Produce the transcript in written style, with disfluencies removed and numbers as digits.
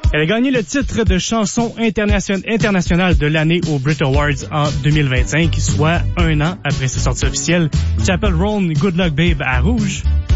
Elle a gagné le titre de chanson internationale de l'année aux Brit Awards en 2025, soit un an après sa sortie officielle. Chappell Roan, Good Luck Babe à Rouge.